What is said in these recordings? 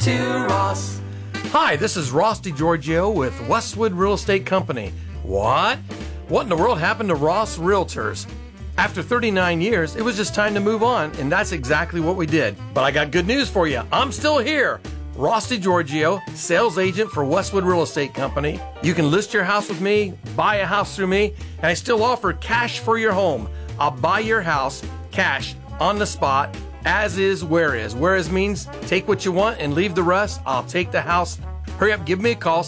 to Ross. Hi, this is Ross DiGiorgio with Westwood Real Estate Company. What? What in the world happened to Ross Realtors? After 39 years, it was just time to move on, and that's exactly what we did. But I got good news for you. I'm still here. Ross DiGiorgio, sales agent for Westwood Real Estate Company. You can list your house with me, buy a house through me, and I still offer cash for your home. I'll buy your house, cash, on the spot, as is, where is. Where is means take what you want and leave the rest. I'll take the house. Hurry up, give me a call,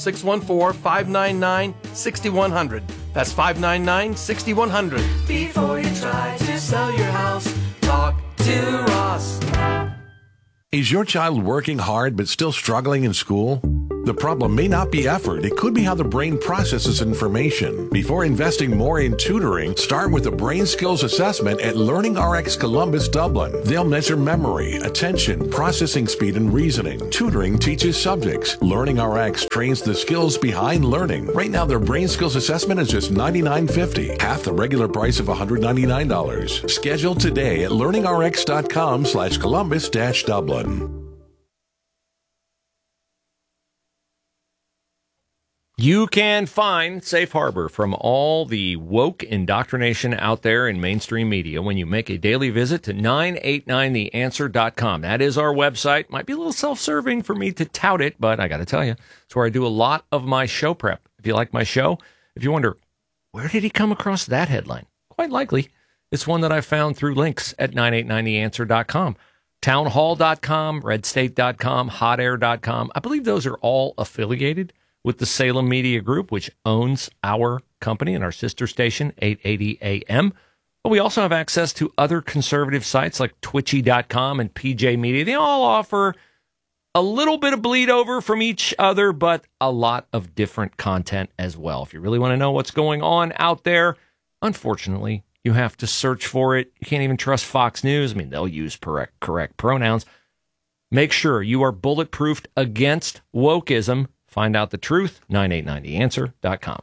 614-599-6100. That's 599-6100. Before you try to sell your house, talk to Ross. Is your child working hard but still struggling in school? The problem may not be effort. It could be how the brain processes information. Before investing more in tutoring, start with a brain skills assessment at LearningRx Columbus, Dublin. They'll measure memory, attention, processing speed, and reasoning. Tutoring teaches subjects. LearningRx trains the skills behind learning. Right now, their brain skills assessment is just $99.50, half the regular price of $199. Schedule today at learningrx.com/Columbus-Dublin. You can find safe harbor from all the woke indoctrination out there in mainstream media when you make a daily visit to 989theanswer.com. That is our website. Might be a little self-serving for me to tout it, but I got to tell you, it's where I do a lot of my show prep. If you like my show, if you wonder, where did he come across that headline? Quite likely, it's one that I found through links at 989theanswer.com. Townhall.com, redstate.com, hotair.com. I believe those are all affiliated with the Salem Media Group, which owns our company and our sister station, 880 AM. But we also have access to other conservative sites like Twitchy.com and PJ Media. They all offer a little bit of bleed over from each other, but a lot of different content as well. If you really want to know what's going on out there, unfortunately, you have to search for it. You can't even trust Fox News. I mean, they'll use correct pronouns. Make sure you are bulletproofed against wokeism. Find out the truth, 989theanswer.com.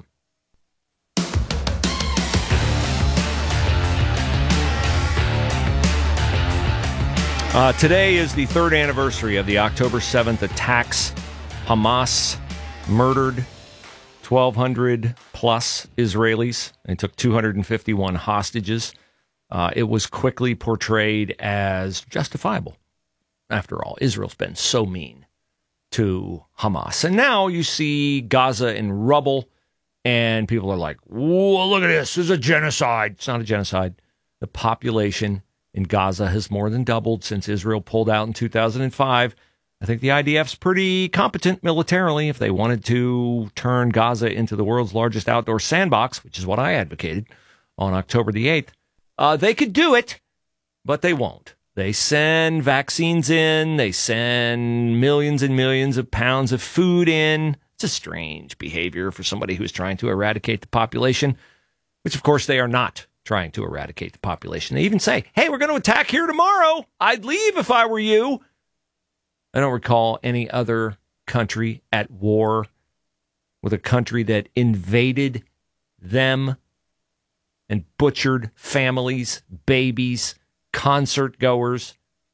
Today is the third anniversary of the October 7th attacks. Hamas murdered 1,200 plus Israelis and took 251 hostages. It was quickly portrayed as justifiable. After all, Israel's been so mean to Hamas. And now you see Gaza in rubble, and people are like, whoa, look at this. This is a genocide. It's not a genocide. The population in Gaza has more than doubled since Israel pulled out in 2005. I think the IDF's pretty competent militarily. If they wanted to turn Gaza into the world's largest outdoor sandbox, which is what I advocated on October the 8th, they could do it, but they won't. They send vaccines in. They send millions and millions of pounds of food in. It's a strange behavior for somebody who's trying to eradicate the population, which, of course, they are not trying to eradicate the population. They even say, hey, we're going to attack here tomorrow. I'd leave if I were you. I don't recall any other country at war with a country that invaded them and butchered families, babies, concert goers,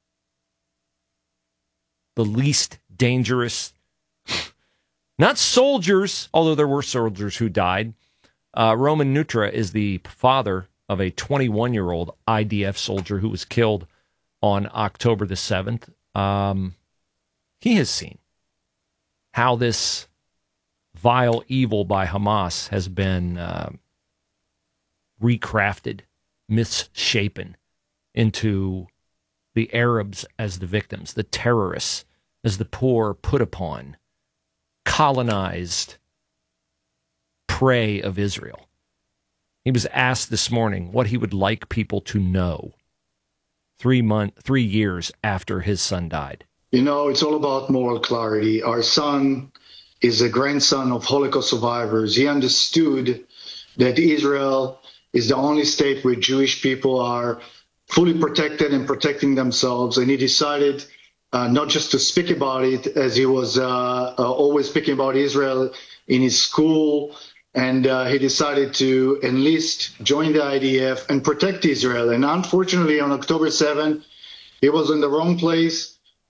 the least dangerous, not soldiers, although there were soldiers who died. Roman Nutra is the father of a 21-year-old IDF soldier who was killed on October the 7th. He has seen how this vile evil by Hamas has been recrafted, misshapen into the Arabs as the victims, the terrorists as the poor put upon, colonized prey of Israel. He was asked this morning what he would like people to know 3 years after his son died. You know, it's all about moral clarity. Our son is a grandson of Holocaust survivors. He understood that Israel is the only state where Jewish people are fully protected and protecting themselves. And he decided not just to speak about it, as he was always speaking about Israel in his school. And he decided to enlist, join the IDF, and protect Israel. And unfortunately, on October 7th, he was in the wrong place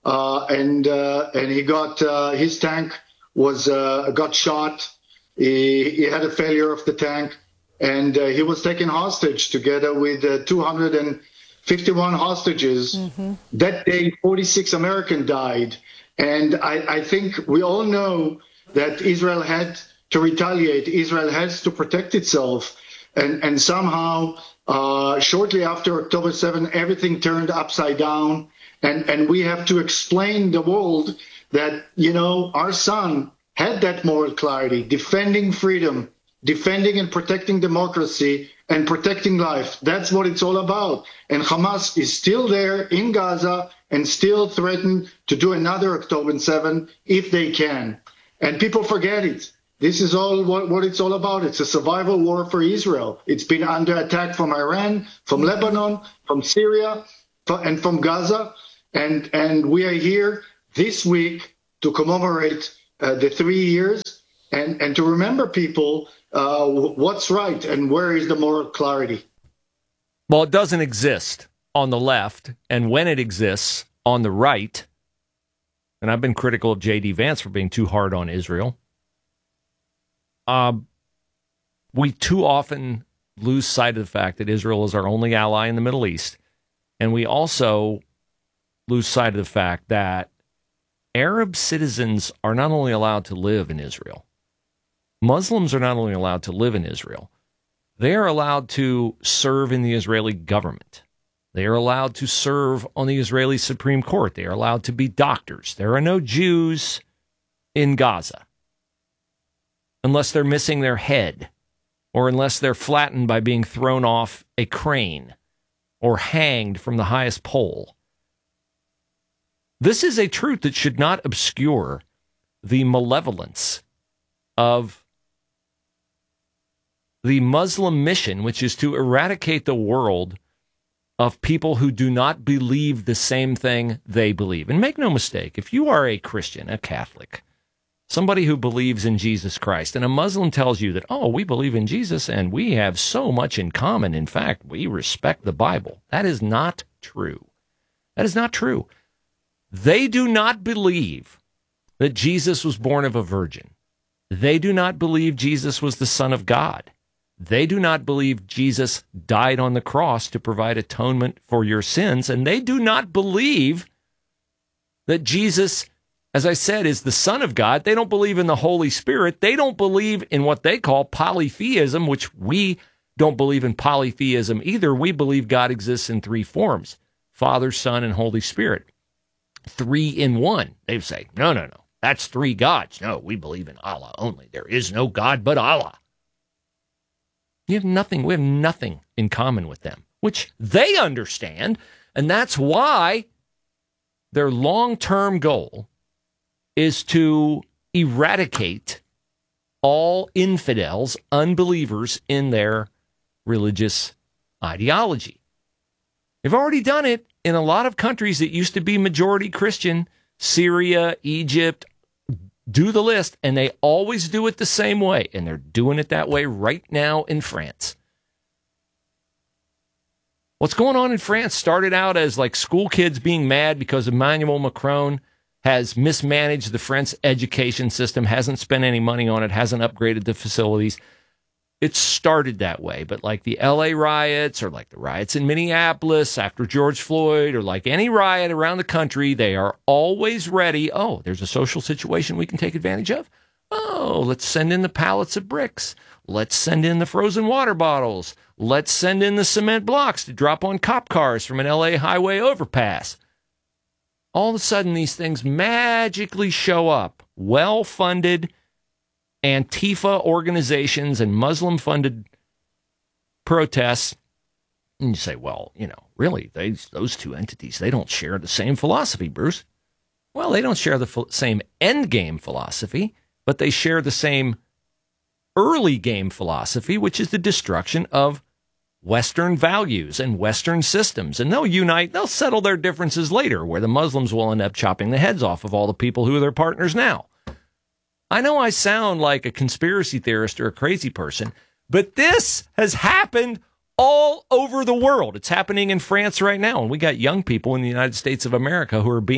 and he got his tank was got shot. He had a failure of the tank, and he was taken hostage together with 251 hostages. That day, 46 Americans died. And I think we all know that Israel had to retaliate. Israel has to protect itself. And somehow, shortly after October 7, everything turned upside down. And we have to explain the world that, our son had that moral clarity, defending freedom, defending and protecting democracy, and protecting life. That's what it's all about. And Hamas is still there in Gaza and still threaten to do another October 7 if they can. And people forget it. This is all what it's all about. It's a survival war for Israel. It's been under attack from Iran, from Lebanon, from Syria, and from Gaza. And we are here this week to commemorate the 3 years and to remember people what's right and where is the moral clarity. Well, it doesn't exist on the left, and when it exists on the right, and I've been critical of J.D. Vance for being too hard on Israel, we too often lose sight of the fact that Israel is our only ally in the Middle East, and we also lose sight of the fact that Arab citizens are not only allowed to live in Israel, Muslims are not only allowed to live in Israel, they are allowed to serve in the Israeli government. They are allowed to serve on the Israeli Supreme Court. They are allowed to be doctors. There are no Jews in Gaza unless they're missing their head or unless they're flattened by being thrown off a crane or hanged from the highest pole. This is a truth that should not obscure the malevolence of the Muslim mission, which is to eradicate the world of people who do not believe the same thing they believe. And make no mistake, if you are a Christian, a Catholic, somebody who believes in Jesus Christ, and a Muslim tells you that, oh, we believe in Jesus and we have so much in common. In fact, we respect the Bible. That is not true. That is not true. They do not believe that Jesus was born of a virgin. They do not believe Jesus was the Son of God. They do not believe Jesus died on the cross to provide atonement for your sins. And they do not believe that Jesus, as I said, is the Son of God. They don't believe in the Holy Spirit. They don't believe in what they call polytheism, which we don't believe in polytheism either. We believe God exists in three forms: Father, Son, and Holy Spirit. 3 in 1. They say, no. That's 3 gods. No, we believe in Allah only. There is no God but Allah. We have nothing in common with them, which they understand. And that's why their long-term goal is to eradicate all infidels, unbelievers in their religious ideology. They've already done it in a lot of countries that used to be majority Christian: Syria, Egypt, do the list, and they always do it the same way, and they're doing it that way right now in France. What's going on in France started out as like school kids being mad because Emmanuel Macron has mismanaged the French education system, hasn't spent any money on it, hasn't upgraded the facilities. It started that way, but like the LA riots or like the riots in Minneapolis after George Floyd or like any riot around the country, they are always ready. Oh, there's a social situation we can take advantage of. Oh, let's send in the pallets of bricks. Let's send in the frozen water bottles. Let's send in the cement blocks to drop on cop cars from an LA highway overpass. All of a sudden, these things magically show up, well-funded Antifa organizations and Muslim-funded protests. And you say, well, really, those two entities, they don't share the same philosophy, Bruce. Well, they don't share the same endgame philosophy, but they share the same early game philosophy, which is the destruction of Western values and Western systems. And they'll unite, they'll settle their differences later, where the Muslims will end up chopping the heads off of all the people who are their partners now. I know I sound like a conspiracy theorist or a crazy person, but this has happened all over the world. It's happening in France right now, and we got young people in the United States of America who are being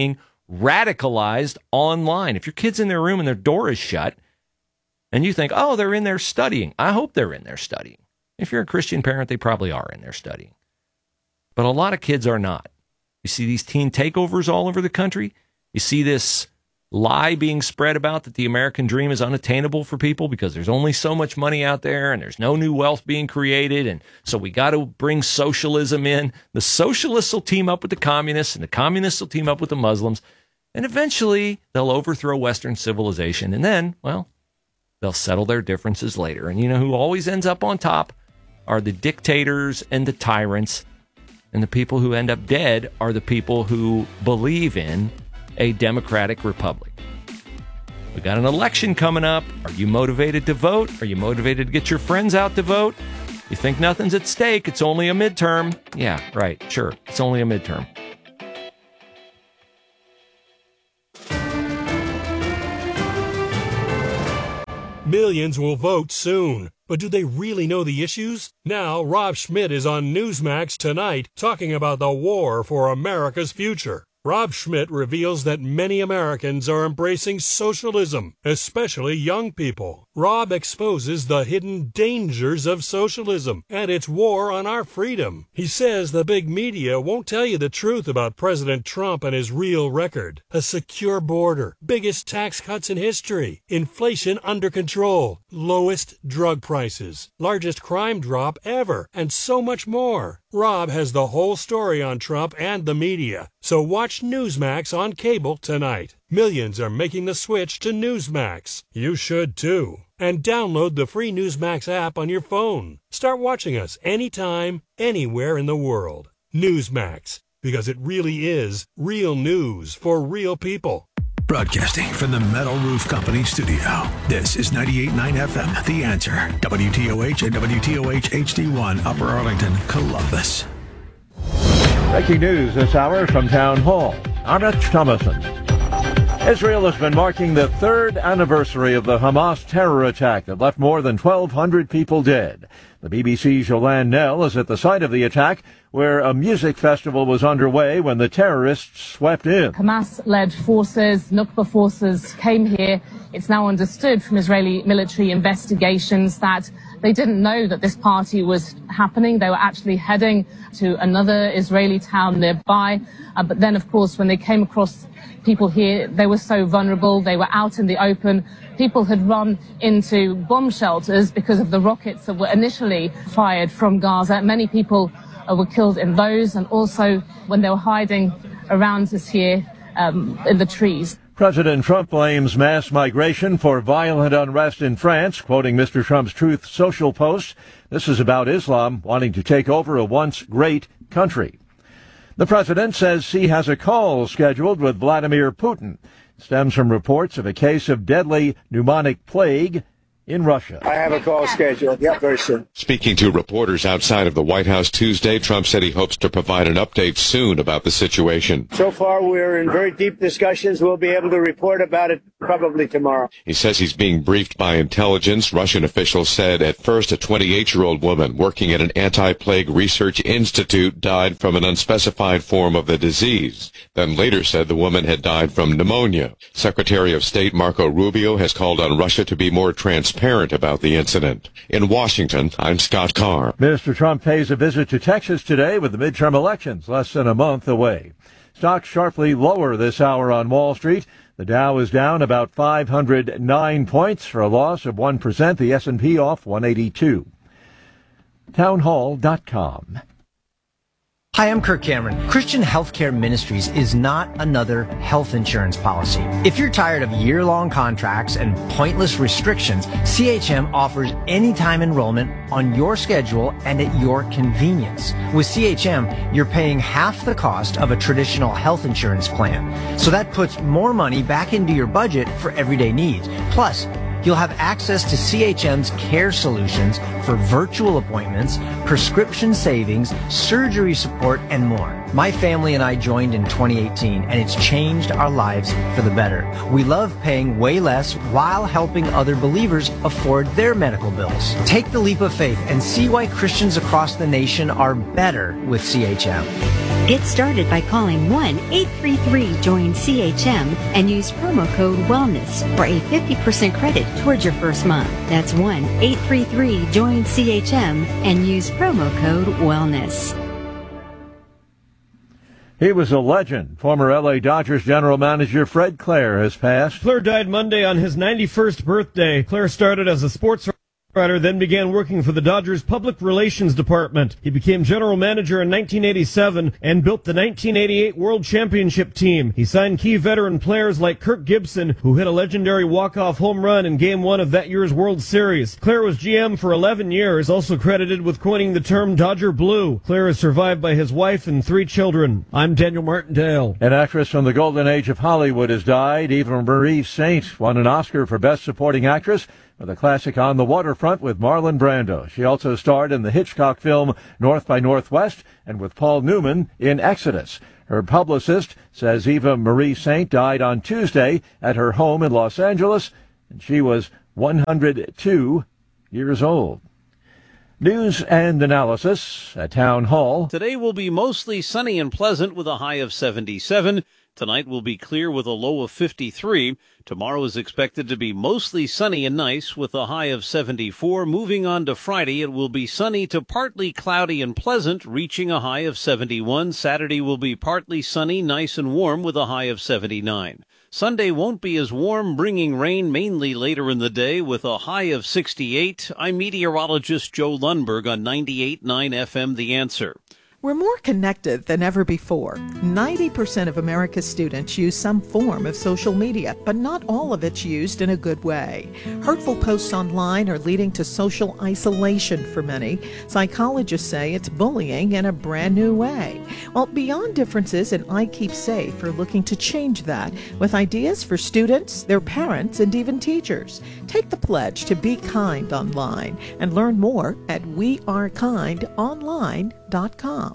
radicalized online. If your kid's in their room and their door is shut, and you think, oh, they're in there studying, I hope they're in there studying. If you're a Christian parent, they probably are in there studying. But a lot of kids are not. You see these teen takeovers all over the country. You see this lie being spread about that the American dream is unattainable for people because there's only so much money out there and there's no new wealth being created. And so we got to bring socialism in. The socialists will team up with the communists and the communists will team up with the Muslims. And eventually they'll overthrow Western civilization. And then, well, they'll settle their differences later. And you know who always ends up on top are the dictators and the tyrants. And the people who end up dead are the people who believe in a democratic republic. We got an election coming up. Are you motivated to vote? Are you motivated to get your friends out to vote? You think nothing's at stake? It's only a midterm. Yeah, right. Sure. It's only a midterm. Millions will vote soon. But do they really know the issues? Now, Rob Schmitt is on Newsmax tonight talking about the war for America's future. Rob Schmitt reveals that many Americans are embracing socialism, especially young people. Rob exposes the hidden dangers of socialism and its war on our freedom. He says the big media won't tell you the truth about President Trump and his real record. A secure border, biggest tax cuts in history, inflation under control, lowest drug prices, largest crime drop ever, and so much more. Rob has the whole story on Trump and the media, so watch Newsmax on cable tonight. Millions are making the switch to Newsmax. You should too. And download the free Newsmax app on your phone. Start watching us anytime, anywhere in the world. Newsmax, because it really is real news for real people. Broadcasting from the Metal Roof Company studio. This is 98.9 FM, The Answer. WTOH and WTOH HD1, Upper Arlington, Columbus. Breaking news this hour from Town Hall. I'm Rich Thomason. Israel has been marking the third anniversary of the Hamas terror attack that left more than 1,200 people dead. The BBC's Joanne Nell is at the site of the attack, where a music festival was underway when the terrorists swept in. Hamas-led forces, Nukba forces, came here. It's now understood from Israeli military investigations that they didn't know that this party was happening. They were actually heading to another Israeli town nearby. But then, of course, when they came across people here, they were so vulnerable. They were out in the open. People had run into bomb shelters because of the rockets that were initially fired from Gaza. Many people were killed in those, and also when they were hiding around us here in the trees. President Trump blames mass migration for violent unrest in France, quoting Mr. Trump's Truth Social post. This is about Islam wanting to take over a once great country. The president says he has a call scheduled with Vladimir Putin. It stems from reports of a case of deadly pneumonic plague in Russia. I have a call scheduled. Yep, very soon. Speaking to reporters outside of the White House Tuesday, Trump said he hopes to provide an update soon about the situation. So far, we're in very deep discussions. We'll be able to report about it probably tomorrow. He says he's being briefed by intelligence. Russian officials said at first a 28-year-old woman working at an anti-plague research institute died from an unspecified form of the disease. Then later said the woman had died from pneumonia. Secretary of State Marco Rubio has called on Russia to be more transparent about the incident. In Washington, I'm Scott Carr. Mr. Trump pays a visit to Texas today with the midterm elections less than a month away. Stocks sharply lower this hour on Wall Street. The Dow is down about 509 points for a loss of 1%. The S&P off 182. Townhall.com. Hi, I'm Kirk Cameron. Christian Healthcare Ministries is not another health insurance policy. If you're tired of year-long contracts and pointless restrictions, CHM offers anytime enrollment on your schedule and at your convenience. With CHM, you're paying half the cost of a traditional health insurance plan. So that puts more money back into your budget for everyday needs. Plus, you'll have access to CHM's care solutions for virtual appointments, prescription savings, surgery support, and more. My family and I joined in 2018, and it's changed our lives for the better. We love paying way less while helping other believers afford their medical bills. Take the leap of faith and see why Christians across the nation are better with CHM. Get started by calling 1-833-JOIN-CHM and use promo code WELLNESS for a 50% credit towards your first month. That's 1-833-JOIN-CHM and use promo code WELLNESS. He was a legend. Former L.A. Dodgers general manager Fred Claire has passed. Claire died Monday on his 91st birthday. Claire started as a sports writer, then began working for the Dodgers Public Relations Department. He became general manager in 1987 and built the 1988 World Championship team. He signed key veteran players like Kirk Gibson, who hit a legendary walk-off home run in Game 1 of that year's World Series. Claire was GM for 11 years, also credited with coining the term Dodger Blue. Claire is survived by his wife and 3 children. I'm Daniel Martindale. An actress from the golden age of Hollywood has died. Eva Marie Saint won an Oscar for Best Supporting Actress for the classic On the Waterfront with Marlon Brando. She also starred in the Hitchcock film North by Northwest and with Paul Newman in Exodus. Her publicist says Eva Marie Saint died on Tuesday at her home in Los Angeles, and she was 102 years old. News and analysis at Town Hall. Today will be mostly sunny and pleasant with a high of 77. Tonight will be clear with a low of 53. Tomorrow is expected to be mostly sunny and nice with a high of 74. Moving on to Friday, it will be sunny to partly cloudy and pleasant, reaching a high of 71. Saturday will be partly sunny, nice and warm with a high of 79. Sunday won't be as warm, bringing rain mainly later in the day with a high of 68. I'm meteorologist Joe Lundberg on 98.9 FM The Answer. We're more connected than ever before. 90% of America's students use some form of social media, but not all of it's used in a good way. Hurtful posts online are leading to social isolation for many. Psychologists say it's bullying in a brand new way. Well, Beyond Differences and I Keep Safe are looking to change that with ideas for students, their parents, and even teachers. Take the pledge to be kind online and learn more at wearekindonline.com.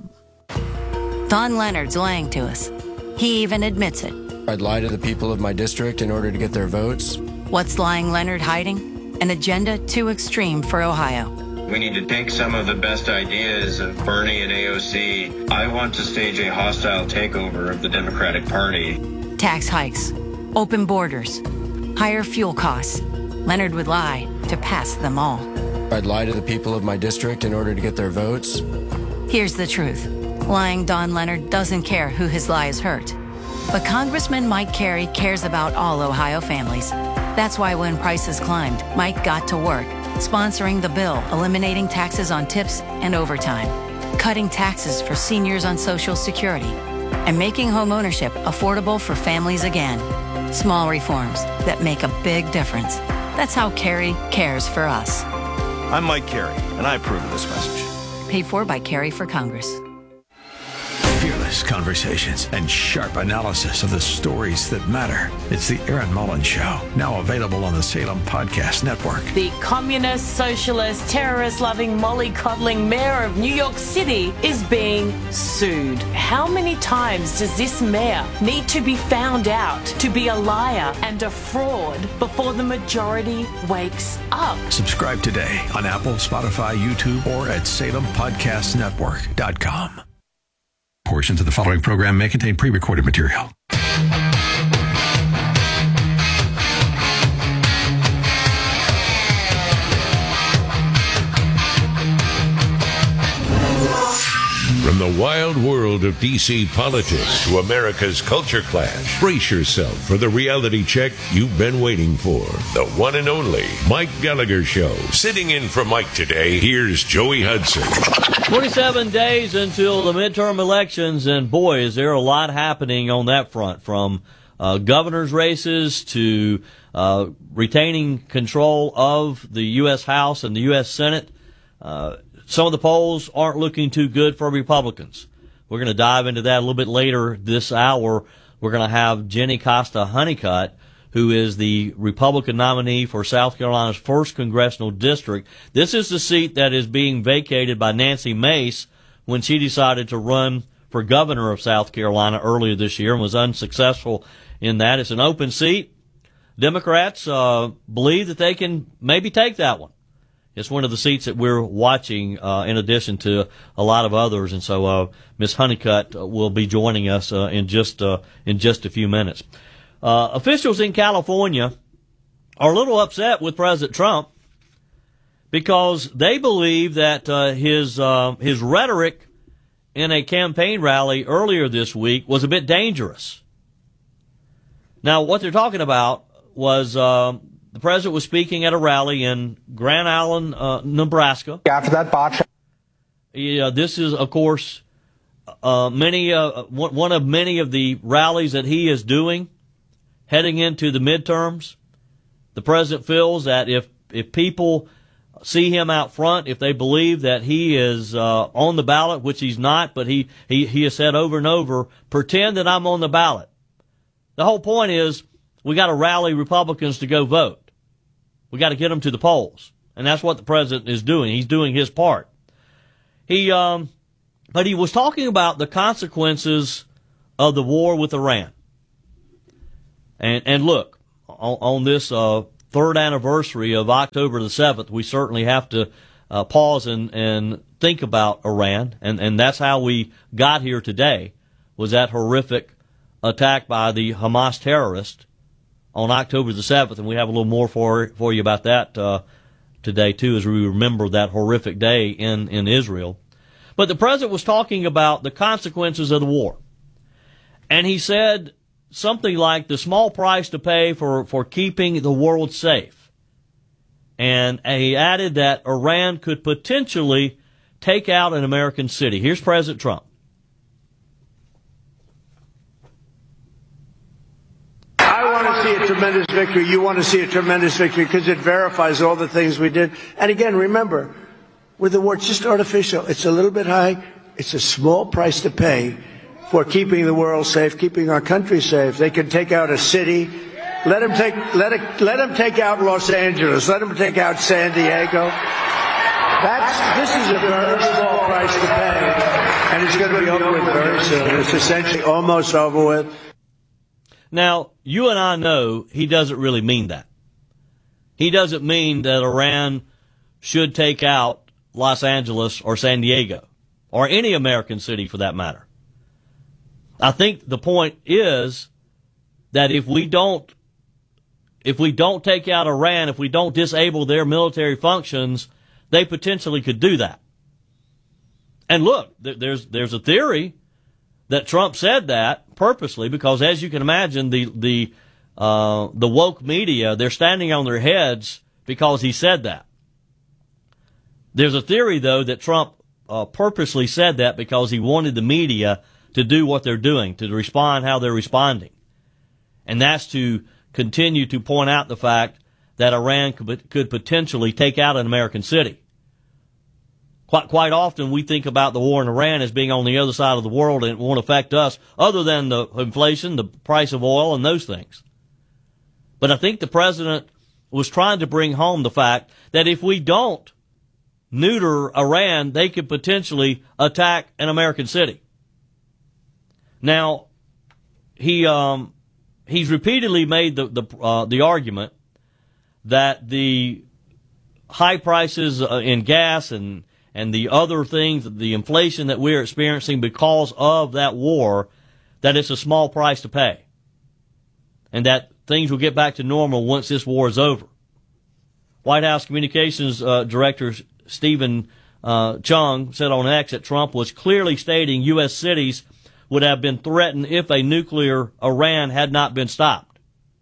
Don Leonard's lying to us. He even admits it. I'd lie to the people of my district in order to get their votes. What's lying Leonard hiding? An agenda too extreme for Ohio. We need to take some of the best ideas of Bernie and AOC. I want to stage a hostile takeover of the Democratic Party. Tax hikes, open borders, higher fuel costs. Leonard would lie to pass them all. I'd lie to the people of my district in order to get their votes. Here's the truth. Lying Don Leonard doesn't care who his lies hurt. But Congressman Mike Carey cares about all Ohio families. That's why when prices climbed, Mike got to work, sponsoring the bill, eliminating taxes on tips and overtime, cutting taxes for seniors on Social Security, and making home ownership affordable for families again. Small reforms that make a big difference. That's how Carey cares for us. I'm Mike Carey, and I approve of this message. Paid for by Carey for Congress. Fearless conversations and sharp analysis of the stories that matter. It's the Aaron Mullins Show, now available on the Salem Podcast Network. The communist, socialist, terrorist-loving, mollycoddling mayor of New York City is being sued. How many times does this mayor need to be found out to be a liar and a fraud before the majority wakes up? Subscribe today on Apple, Spotify, YouTube, or at SalemPodcastNetwork.com. Portions of the following program may contain pre-recorded material. From the wild world of D.C. politics to America's culture clash, brace yourself for the reality check you've been waiting for. The one and only Mike Gallagher Show. Sitting in for Mike today, here's Joey Hudson. 27 days until the midterm elections, and boy, is there a lot happening on that front, from governor's races to retaining control of the U.S. House and the U.S. Senate. Some of the polls aren't looking too good for Republicans. We're going to dive into that a little bit later this hour. We're going to have Jenny Costa Honeycutt, who is the Republican nominee for South Carolina's 1st Congressional District. This is the seat that is being vacated by Nancy Mace when she decided to run for governor of South Carolina earlier this year and was unsuccessful in that. It's an open seat. Democrats believe that they can maybe take that one. It's one of the seats that we're watching in addition to a lot of others. And so Ms. Honeycutt will be joining us in just a few minutes. Officials in California are a little upset with President Trump because they believe that his rhetoric in a campaign rally earlier this week was a bit dangerous. Now, what they're talking about was the president was speaking at a rally in Grand Island, Nebraska. After that botch. This is, of course, one of many of the rallies that he is doing heading into the midterms. The president feels that if people see him out front, if they believe that he is on the ballot, which he's not, but he has said over and over, pretend that I'm on the ballot. The whole point is we got to rally Republicans to go vote. We got to get them to the polls. And that's what the president is doing. He's doing his part. But he was talking about the consequences of the war with Iran. And look, on this third anniversary of October the 7th, we certainly have to pause and think about Iran. And that's how we got here today, was that horrific attack by the Hamas terrorists on October the 7th, and we have a little more for you about that today, too, as we remember that horrific day in Israel. But the president was talking about the consequences of the war. And he said something like the small price to pay for keeping the world safe. And he added that Iran could potentially take out an American city. Here's President Trump. I want to see a tremendous victory. You want to see a tremendous victory because it verifies all the things we did. And again, remember, with the war, it's just artificial. It's a little bit high. It's a small price to pay for keeping the world safe, keeping our country safe. They can take out a city. Let them take out Los Angeles. Let them take out San Diego. This is a very small price to pay, and it's going to be over with very soon. It's essentially almost over with. Now, you and I know he doesn't really mean that. He doesn't mean that Iran should take out Los Angeles or San Diego, or any American city for that matter. I think the point is that if we don't take out Iran, if we don't disable their military functions, they potentially could do that. And look, there's a theory that Trump said that purposely because, as you can imagine, the woke media, they're standing on their heads because he said that. There's a theory, though, that Trump purposely said that because he wanted the media to do what they're doing, to respond how they're responding. And that's to continue to point out the fact that Iran could potentially take out an American city. Quite often we think about the war in Iran as being on the other side of the world and it won't affect us other than the inflation, the price of oil, and those things. But I think the president was trying to bring home the fact that if we don't neuter Iran, they could potentially attack an American city. Now, he's repeatedly made the argument that the high prices in gas and the other things, the inflation that we're experiencing because of that war, that it's a small price to pay. And that things will get back to normal once this war is over. White House Communications Director Stephen Chung said on X that Trump was clearly stating U.S. cities would have been threatened if a nuclear Iran had not been stopped.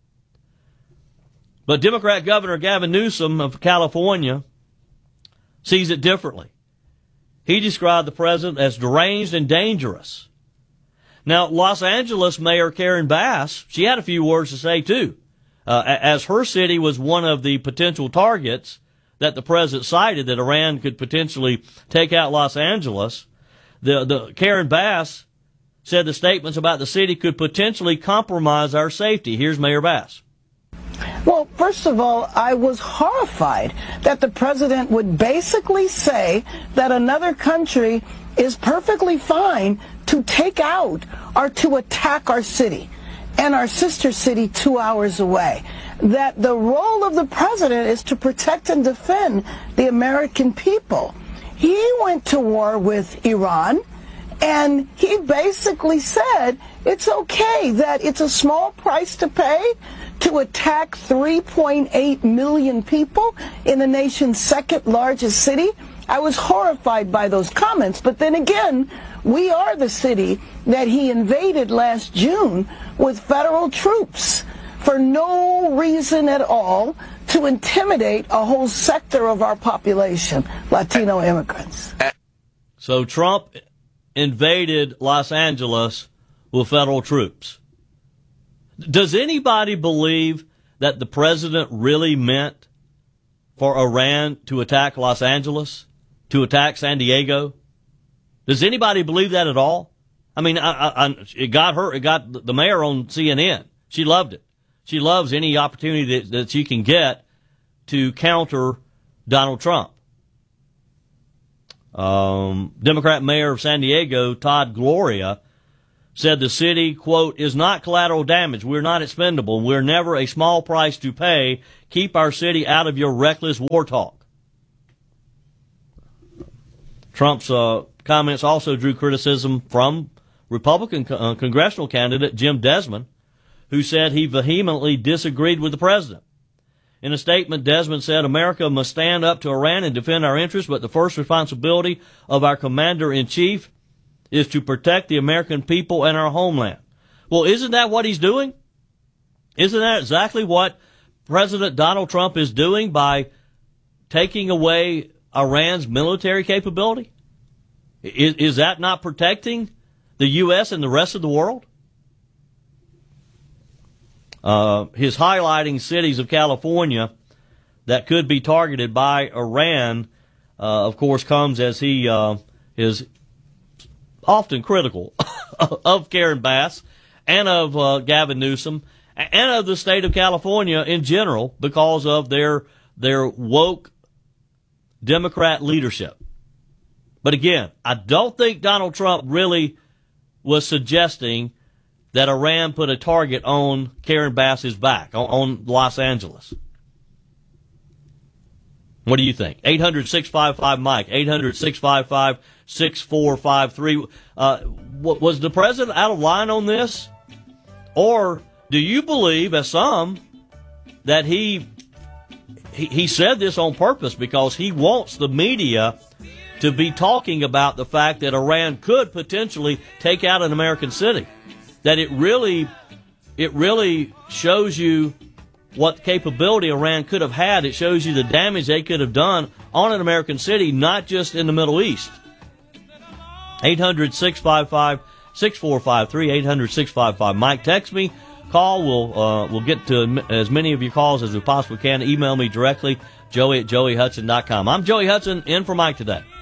But Democrat Governor Gavin Newsom of California sees it differently. He described the president as deranged and dangerous. Now, Los Angeles Mayor Karen Bass, she had a few words to say, too. As her city was one of the potential targets that the president cited that Iran could potentially take out Los Angeles, the Karen Bass said the statements about the city could potentially compromise our safety. Here's Mayor Bass. Well, first of all, I was horrified that the president would basically say that another country is perfectly fine to take out or to attack our city and our sister city 2 hours away. that the role of the president is to protect and defend the American people. He went to war with Iran, and he basically said it's okay, that it's a small price to pay to attack 3.8 million people in the nation's second largest city. I was horrified by those comments, but then again, we are the city that he invaded last June with federal troops for no reason at all, to intimidate a whole sector of our population, Latino immigrants. So Trump invaded Los Angeles with federal troops. Does anybody believe that the president really meant for Iran to attack Los Angeles, to attack San Diego? Does anybody believe that at all? I mean, it got her. It got the mayor on CNN. She loved it. She loves any opportunity that she can get to counter Donald Trump. Democrat mayor of San Diego, Todd Gloria, said the city, quote, is not collateral damage. We're not expendable. We're never a small price to pay. Keep our city out of your reckless war talk. Trump's comments also drew criticism from Republican congressional candidate Jim Desmond, who said he vehemently disagreed with the president. In a statement, Desmond said, America must stand up to Iran and defend our interests, but the first responsibility of our commander-in-chief is to protect the American people and our homeland. Well, isn't that what he's doing? Isn't that exactly what President Donald Trump is doing by taking away Iran's military capability? Is that not protecting the U.S. and the rest of the world? His highlighting cities of California that could be targeted by Iran, of course, comes as he is often critical of Karen Bass and of Gavin Newsom and of the state of California in general because of their woke Democrat leadership. But again, I don't think Donald Trump really was suggesting that Iran put a target on Karen Bass's back, on Los Angeles. What do you think? 800-655-MIKE, 800-655-6453. Was the president out of line on this? Or do you believe, as some, that he said this on purpose because he wants the media to be talking about the fact that Iran could potentially take out an American city? That it really shows you what capability Iran could have had. It shows you the damage they could have done on an American city, not just in the Middle East. 800-655-6453, 800-655-MIKE. Text me, call. We'll get to as many of your calls as we possibly can. Email me directly, Joey@joeyhudson.com. I'm Joey Hudson, in for Mike today.